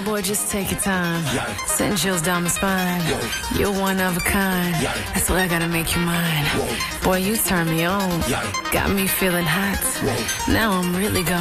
boy, just take your time. Send chills down my spine. You're one of a kind. That's why I gotta make you mine. Boy, you turn me on. Got me feeling hot. Now I'm really going.